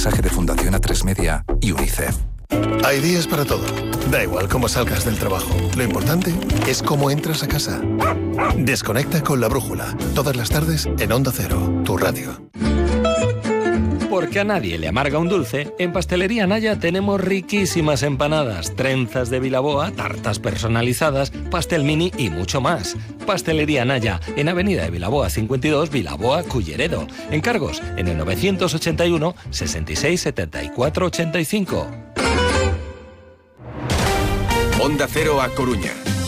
mensaje de Fundación A3 Media y UNICEF. Hay días para todo. Da igual cómo salgas del trabajo. Lo importante es cómo entras a casa. Desconecta con La Brújula. Todas las tardes en Onda Cero, tu radio. Porque a nadie le amarga un dulce, en Pastelería Naya tenemos riquísimas empanadas, trenzas de Vilaboa, tartas personalizadas, pastel mini y mucho más. Pastelería Naya, en Avenida de Vilaboa 52, Vilaboa, Culleredo. Encargos en el 981 66 74 85. Onda Cero A Coruña.